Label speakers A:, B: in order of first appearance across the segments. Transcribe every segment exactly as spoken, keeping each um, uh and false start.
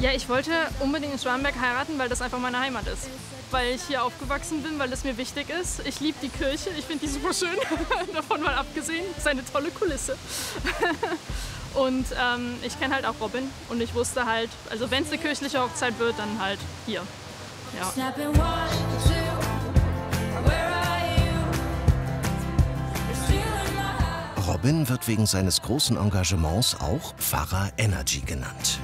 A: Ja, ich wollte unbedingt in Schwalenberg heiraten, weil das einfach meine Heimat ist. Weil ich hier aufgewachsen bin, weil das mir wichtig ist. Ich liebe die Kirche, ich finde die super schön, davon mal abgesehen. Das ist eine tolle Kulisse. Und ähm, ich kenne halt auch Robin und ich wusste halt, also wenn es eine kirchliche Hochzeit wird, dann halt hier. Ja.
B: Robin wird wegen seines großen Engagements auch Pfarrer Energy genannt.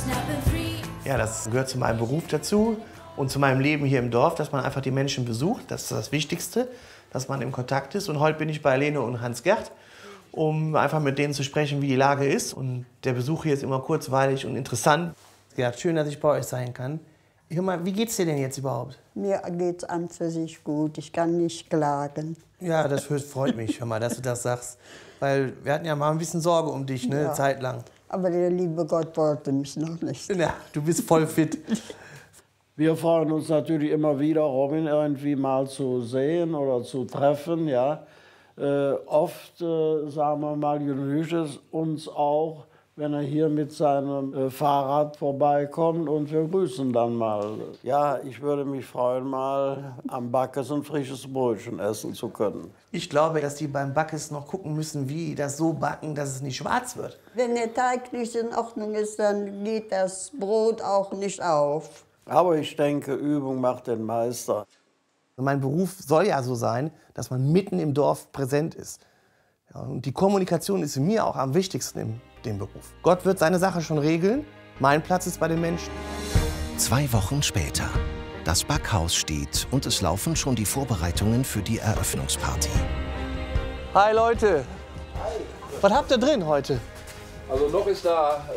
C: Ja, das gehört zu meinem Beruf dazu und zu meinem Leben hier im Dorf, dass man einfach die Menschen besucht. Das ist das Wichtigste, dass man im Kontakt ist. Und heute bin ich bei Lene und Hans-Gert, um einfach mit denen zu sprechen, wie die Lage ist. Und der Besuch hier ist immer kurzweilig und interessant. Ja, schön, dass ich bei euch sein kann. Hör mal, wie geht's dir denn jetzt überhaupt?
D: Mir geht's an für sich gut. Ich kann nicht klagen.
C: Ja, das freut mich, hör mal, dass du das sagst. Weil wir hatten ja mal ein bisschen Sorge um dich, ne,
D: Ja.
C: Zeit lang.
D: Aber der liebe Gott wollte mich noch nicht.
C: Ja, du bist voll fit.
E: Wir freuen uns natürlich immer wieder, Robin irgendwie mal zu sehen oder zu treffen. Ja. Äh, oft, äh, sagen wir mal, genügt es uns auch, wenn er hier mit seinem äh, Fahrrad vorbeikommt und wir grüßen dann mal. Ja, ich würde mich freuen, mal am Backes ein frisches Brötchen essen zu können.
C: Ich glaube, dass die beim Backes noch gucken müssen, wie die das so backen, dass es nicht schwarz wird.
D: Wenn der Teig nicht in Ordnung ist, dann geht das Brot auch nicht auf.
E: Aber ich denke, Übung macht den Meister.
C: Mein Beruf soll ja so sein, dass man mitten im Dorf präsent ist. Ja, und die Kommunikation ist mir auch am wichtigsten in dem Beruf. Gott wird seine Sache schon regeln. Mein Platz ist bei den Menschen.
B: Zwei Wochen später. Das Backhaus steht und es laufen schon die Vorbereitungen für die Eröffnungsparty.
C: Hi Leute. Hi. Was habt ihr drin heute?
F: Also noch ist da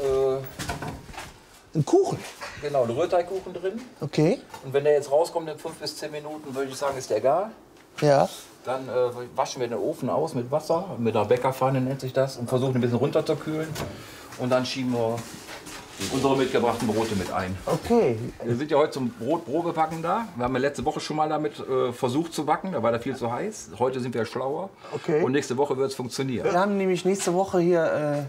F: äh,
C: ein Kuchen.
F: Genau, ein Rührteigkuchen drin.
C: Okay.
F: Und wenn der jetzt rauskommt in fünf bis zehn Minuten, würde ich sagen, ist der gar.
C: Ja.
F: Dann äh, waschen wir den Ofen aus mit Wasser, mit einer Bäckerpfanne nennt sich das, und versuchen ein bisschen runterzukühlen. Und dann schieben wir unsere mitgebrachten Brote mit ein.
C: Okay.
F: Wir sind ja heute zum Brotprobebacken da. Wir haben ja letzte Woche schon mal damit äh, versucht zu backen, da war da viel zu heiß. Heute sind wir schlauer.
C: Okay.
F: Und nächste Woche wird es funktionieren.
C: Wir haben nämlich nächste Woche hier äh,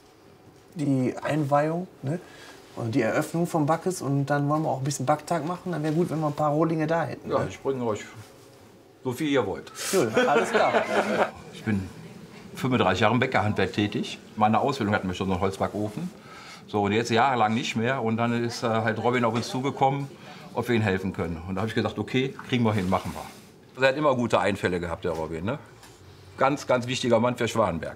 C: die Einweihung, ne? Und die Eröffnung vom Backes. Und dann wollen wir auch ein bisschen Backtag machen. Dann wäre gut, wenn wir ein paar Rohlinge da hätten.
F: Ja,
C: Ne?
F: ich bringe euch so viel ihr wollt.
C: Cool, alles klar.
F: Ich bin fünfunddreißig Jahre im Bäckerhandwerk tätig. Meine Ausbildung hatten wir schon so einen Holzbackofen. So, und jetzt jahrelang nicht mehr. Und dann ist äh, halt Robin auf uns zugekommen, ob wir ihm helfen können. Und da habe ich gesagt, okay, kriegen wir hin, machen wir. Er hat immer gute Einfälle gehabt, der Robin. Ne? Ganz, ganz wichtiger Mann für Schwalenberg.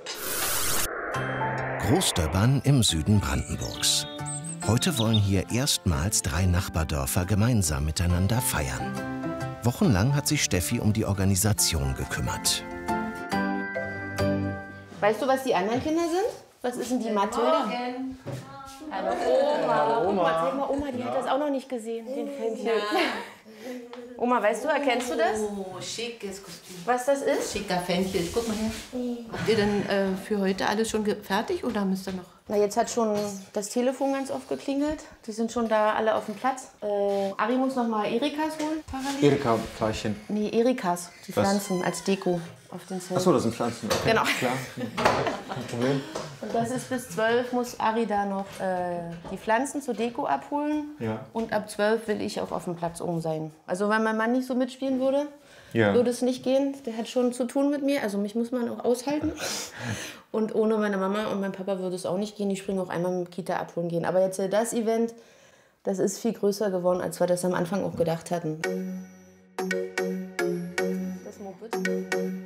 B: Großdöbbern im Süden Brandenburgs. Heute wollen hier erstmals drei Nachbardörfer gemeinsam miteinander feiern. Wochenlang hat sich Steffi um die Organisation gekümmert.
G: Weißt du, was die anderen Kinder sind? Was ist denn die Mathilda? Hallo Oma. Oma, zeig mal, Oma, die hat das auch noch nicht gesehen, den Fähnchen. Oma, weißt du, erkennst du das?
H: Oh, schickes Kostüm.
G: Was das ist?
H: Schicker Fähnchen. Guck mal her. Habt ihr denn äh, für heute alles schon fertig oder müsst ihr noch?
G: Na, jetzt hat schon das Telefon ganz oft geklingelt. Die sind schon da alle auf dem Platz. Äh, Ari muss noch mal Erikas holen. Parallel.
I: Erika-Teilchen.
G: Nee, Erikas, die
I: Was?
G: Pflanzen als Deko auf den Zelten.
I: Achso, das sind Pflanzen. Okay.
G: Genau.
I: Klar. Kein Problem.
G: Und das ist bis zwölf muss Ari da noch äh, die Pflanzen zur Deko abholen.
I: Ja.
G: Und ab zwölf will ich auch auf dem Platz oben sein. Also wenn mein Mann nicht so mitspielen würde,
I: Ja.
G: würde es nicht gehen. Der hat schon zu tun mit mir. Also mich muss man auch aushalten. Und ohne meine Mama und mein Papa würde es auch nicht gehen. Die springen auch einmal mit Kita abholen gehen. Aber jetzt äh, das Event, das ist viel größer geworden, als wir das am Anfang auch gedacht hatten. Das Moped.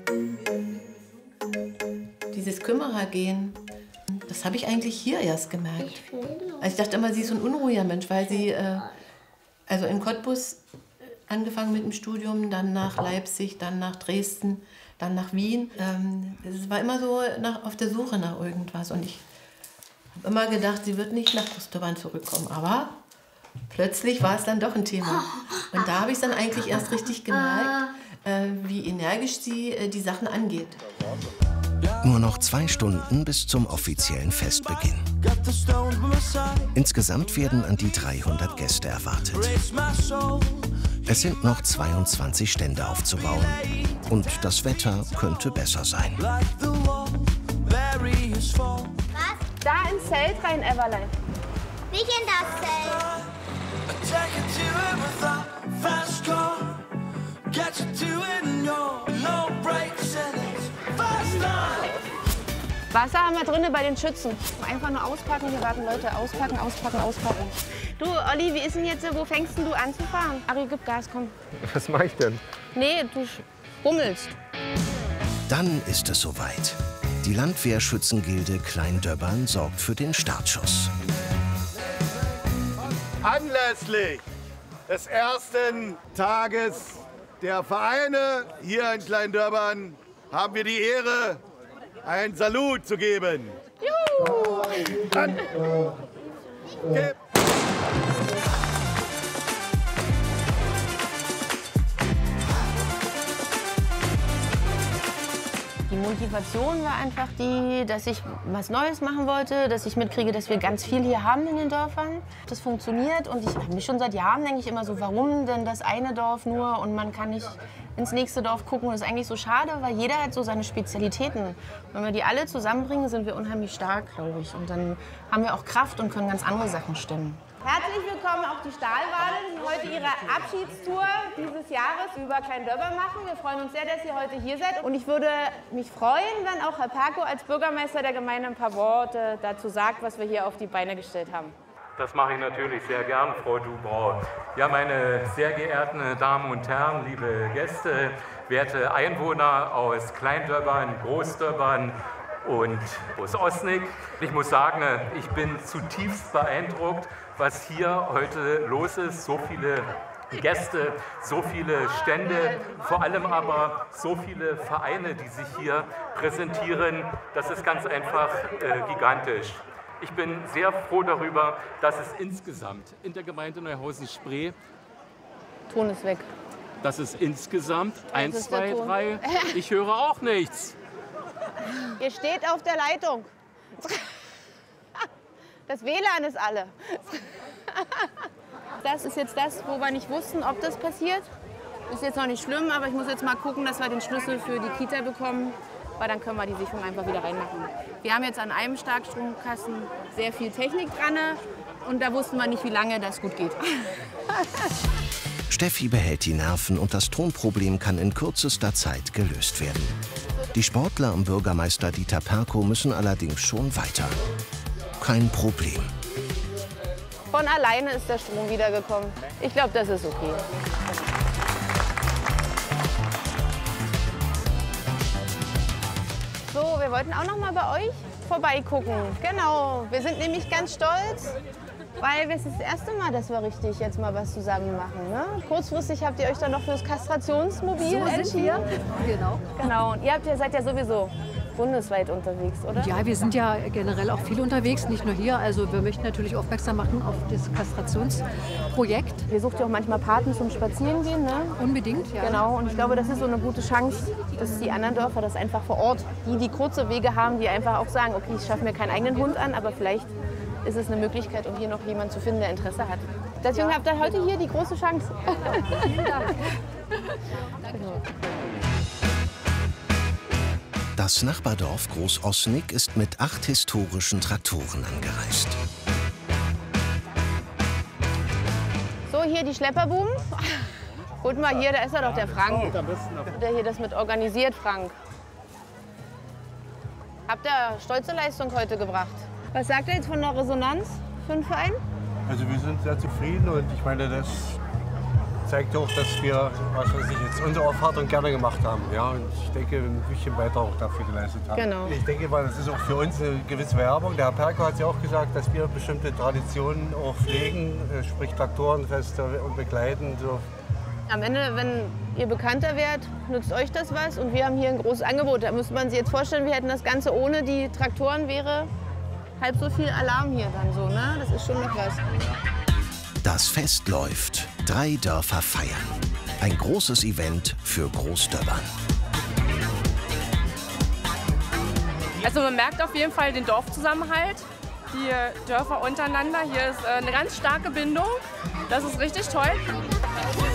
H: Dieses Kümmerergehen, das habe ich eigentlich hier erst gemerkt. Also ich dachte immer, sie ist so ein unruhiger Mensch, weil sie äh, also in Cottbus angefangen mit dem Studium, dann nach Leipzig, dann nach Dresden, dann nach Wien. Ähm, es war immer so nach, auf der Suche nach irgendwas. Und ich habe immer gedacht, sie wird nicht nach Großdöbbern zurückkommen. Aber plötzlich war es dann doch ein Thema. Und da habe ich es dann eigentlich erst richtig gemerkt, äh, wie energisch sie äh, die Sachen angeht.
B: Nur noch zwei Stunden bis zum offiziellen Festbeginn. Insgesamt werden an die dreihundert Gäste erwartet. Es sind noch zweiundzwanzig Stände aufzubauen. Und das Wetter könnte besser sein.
G: Da ins Zelt rein, Everlein.
J: Nicht in das Zelt.
G: Wasser haben wir drinnen bei den Schützen. Einfach nur auspacken, hier warten Leute. Auspacken, auspacken, auspacken. Du, Olli, wie ist denn jetzt, wo fängst denn du an zu fahren? Ari, gib Gas, komm.
I: Was mache ich denn?
G: Nee, du rummelst.
B: Dann ist es soweit. Die Landwehrschützengilde Klein-Döbbern sorgt für den Startschuss.
K: Anlässlich des ersten Tages der Vereine hier in Klein-Döbbern haben wir die Ehre, einen Salut zu geben.
G: Juhu!
K: Dann, gib.
G: Die Motivation war einfach die, dass ich was Neues machen wollte, dass ich mitkriege, dass wir ganz viel hier haben in den Dörfern. Das funktioniert und ich habe mich schon seit Jahren, denke ich immer so, warum denn das eine Dorf nur und man kann nicht ins nächste Dorf gucken. Das ist eigentlich so schade, weil jeder hat so seine Spezialitäten. Wenn wir die alle zusammenbringen, sind wir unheimlich stark, glaube ich. Und dann haben wir auch Kraft und können ganz andere Sachen stemmen. Herzlich willkommen auf die Stahlwale, die heute ihre Abschiedstour dieses Jahres über Klein-Döbbern machen. Wir freuen uns sehr, dass ihr heute hier seid. Und ich würde mich freuen, wenn auch Herr Perko als Bürgermeister der Gemeinde ein paar Worte dazu sagt, was wir hier auf die Beine gestellt haben.
L: Das mache ich natürlich sehr gern, Frau Dubrau. Ja, meine sehr geehrten Damen und Herren, liebe Gäste, werte Einwohner aus Klein-Döbbern, Groß-Döbbern und Groß-Osnig. Ich muss sagen, ich bin zutiefst beeindruckt, was hier heute los ist. So viele Gäste, so viele Stände, vor allem aber so viele Vereine, die sich hier präsentieren. Das ist ganz einfach äh, gigantisch. Ich bin sehr froh darüber, dass es insgesamt in der Gemeinde Neuhausen-Spree,
G: Ton ist weg.
L: dass es insgesamt eins, zwei, drei, ich höre auch nichts.
G: Ihr steht auf der Leitung. Das W L A N ist alle. Das ist jetzt das, wo wir nicht wussten, ob das passiert. Ist jetzt noch nicht schlimm, aber ich muss jetzt mal gucken, dass wir den Schlüssel für die Kita bekommen, weil dann können wir die Sicherung einfach wieder reinmachen. Wir haben jetzt an einem Starkstromkasten sehr viel Technik dran und da wussten wir nicht, wie lange das gut geht.
B: Steffi behält die Nerven und das Tonproblem kann in kürzester Zeit gelöst werden. Die Sportler und Bürgermeister Dieter Perko müssen allerdings schon weiter. Kein Problem.
G: Von alleine ist der Strom wiedergekommen. Ich glaube, das ist okay. So, wir wollten auch noch mal bei euch vorbeigucken. Genau, wir sind nämlich ganz stolz, weil es ist das erste Mal, dass wir richtig jetzt mal was zusammen machen. Ne? Kurzfristig habt ihr euch dann noch für das Kastrationsmobil
M: so
G: entschieden.
M: Wir. Genau.
G: Genau, und ihr habt, ihr seid ja sowieso bundesweit unterwegs, oder?
M: Ja, wir sind ja generell auch viel unterwegs, nicht nur hier. Also wir möchten natürlich aufmerksam machen auf das Kastrationsprojekt.
G: Ihr sucht ja auch manchmal Paten zum Spazierengehen, ne?
M: Unbedingt, ja.
G: Genau, und ich glaube, das ist so eine gute Chance, dass die anderen Dörfer das einfach vor Ort, die die kurze Wege haben, die einfach auch sagen, okay, ich schaffe mir keinen eigenen Hund an, aber vielleicht ist es eine Möglichkeit, um hier noch jemanden zu finden, der Interesse hat. Deswegen habt ihr heute hier die große Chance.
M: Vielen Dank.
B: Das Nachbardorf Groß-Osnig ist mit acht historischen Traktoren angereist.
G: So, hier die Schlepperbuben. Guck mal, hier, da ist er doch, der Frank. Der hier das mit organisiert, Frank. Habt ihr stolze Leistung heute gebracht? Was sagt ihr jetzt von der Resonanz für den Verein?
N: Also wir sind sehr zufrieden und ich meine, das zeigt auch, dass wir, was weiß ich, jetzt unsere Aufwartung gerne gemacht haben. Ja, und ich denke, ein bisschen weiter auch dafür geleistet haben.
G: Genau.
N: Ich denke mal, das ist auch für uns eine gewisse Werbung. Der Herr Perko hat ja auch gesagt, dass wir bestimmte Traditionen auch pflegen, sprich Traktorenfeste und begleiten. So.
G: Am Ende, wenn ihr bekannter werdet, nützt euch das was und wir haben hier ein großes Angebot. Da müsste man sich jetzt vorstellen, wir hätten das Ganze ohne die Traktoren, wäre halb so viel Alarm hier dann so, ne? Das ist schon noch was.
B: Das Fest läuft. Drei Dörfer feiern. Ein großes Event für Groß-Döbbern.
A: Also man merkt auf jeden Fall den Dorfzusammenhalt, die Dörfer untereinander. Hier ist eine ganz starke Bindung. Das ist richtig toll.